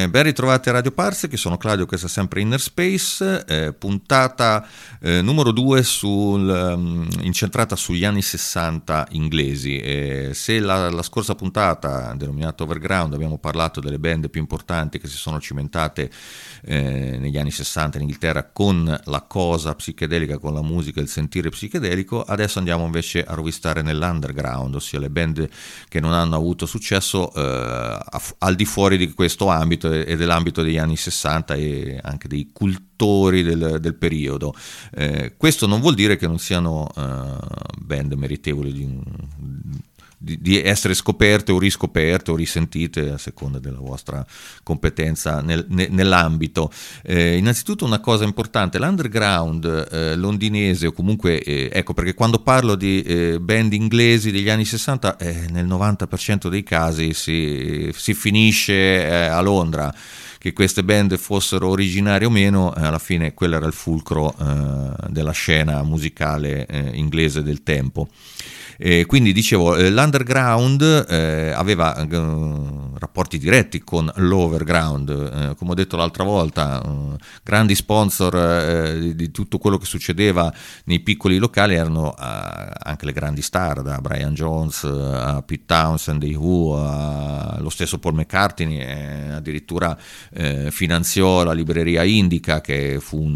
Ben ritrovati a Radio Parsec, che sono Claudio, questa è sempre Inner Space, puntata numero 2 incentrata sugli anni 60 inglesi. Se la scorsa puntata, denominata Overground, abbiamo parlato delle band più importanti che si sono cimentate negli anni 60 in Inghilterra con la cosa psichedelica, con la musica e il sentire psichedelico, adesso andiamo invece a rovistare nell'underground, ossia le band che non hanno avuto successo al di fuori di questo ambito e dell'ambito degli anni 60 e anche dei cultori del periodo. Questo non vuol dire che non siano band meritevoli di essere scoperte o riscoperte o risentite a seconda della vostra competenza nell'ambito. Innanzitutto una cosa importante, l'underground londinese, o comunque ecco, perché quando parlo di band inglesi degli anni 60 nel 90% dei casi si finisce a Londra. Che queste band fossero originarie o meno, alla fine quello era il fulcro della scena musicale inglese del tempo. Quindi dicevo, l'underground aveva rapporti diretti con l'overground, come ho detto l'altra volta, grandi sponsor di tutto quello che succedeva nei piccoli locali erano anche le grandi star, da Brian Jones a Pete Townshend dei Who, lo stesso Paul McCartney, addirittura finanziò la libreria Indica, che fu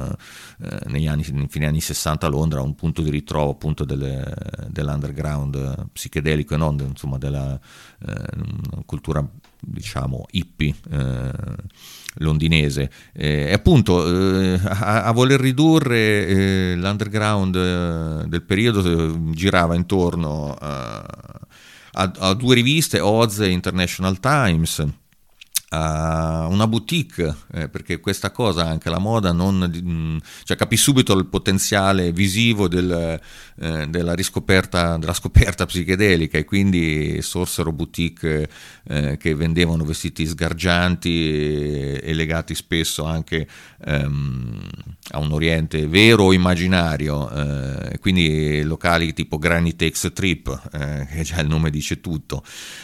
fine anni 60 a Londra un punto di ritrovo appunto dell'underground psichedelico e non, insomma, della cultura, diciamo, hippie londinese. E appunto a voler ridurre l'underground del periodo girava intorno a due riviste, Oz e International Times, una boutique, perché questa cosa, anche la moda, cioè capì subito il potenziale visivo della scoperta psichedelica, e quindi sorsero boutique che vendevano vestiti sgargianti e legati spesso anche a un oriente vero o immaginario, quindi locali tipo Granny Takes a Trip, che già il nome dice tutto,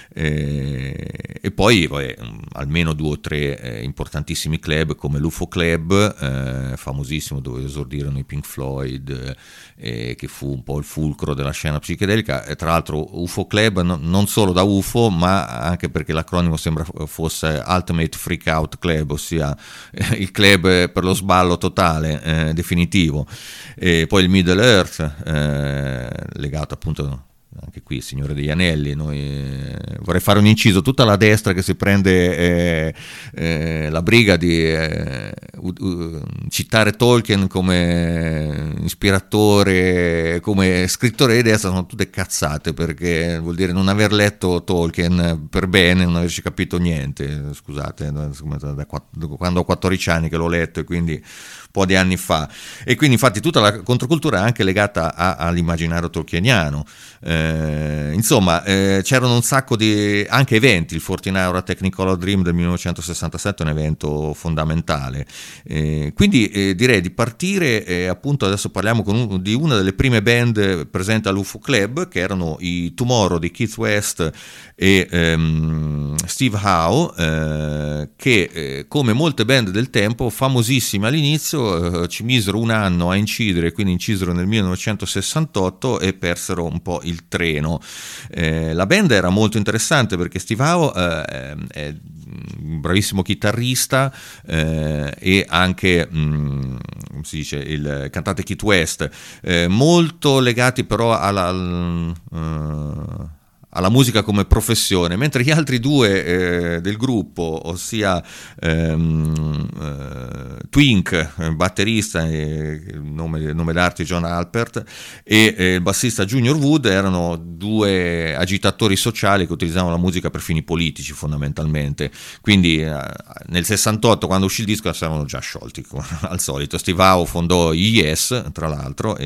e poi almeno 2 o 3 importantissimi club come l'UFO Club, famosissimo, dove esordirono i Pink Floyd, che fu un po' il fulcro della scena psichedelica. E tra l'altro UFO Club non solo da UFO, ma anche perché l'acronimo sembra fosse Ultimate Freak Out Club, ossia il club per lo sballo totale, definitivo. E poi il Middle Earth, legato appunto anche qui il Signore degli Anelli. Vorrei fare un inciso: tutta la destra che si prende la briga di citare Tolkien come ispiratore, come scrittore di destra, sono tutte cazzate, perché vuol dire non aver letto Tolkien per bene, non averci capito niente. Scusate, da quando ho 14 anni che l'ho letto, e quindi un po' di anni fa. E quindi infatti tutta la controcultura è anche legata all'immaginario tolkieniano. Insomma, c'erano un sacco di anche eventi. Il 14 Hour Technicolor Dream del 1967 è un evento fondamentale, quindi direi di partire, appunto adesso parliamo di una delle prime band presenti all'UFO Club, che erano i Tomorrow di Keith West e Steve Howe, che come molte band del tempo, famosissime all'inizio, ci misero un anno a incidere, quindi incisero nel 1968 e persero un po' il treno. La band era molto interessante perché Steve Howe è un bravissimo chitarrista, e anche come si dice, il cantante Keith West, molto legati però alla musica come professione, mentre gli altri due del gruppo, ossia Twink, batterista, il nome d'arte John Alpert, e il bassista Junior Wood, erano 2 agitatori sociali che utilizzavano la musica per fini politici fondamentalmente. Quindi nel 68, quando uscì il disco, si erano già sciolti al solito. Steve Howe fondò i Yes, tra l'altro,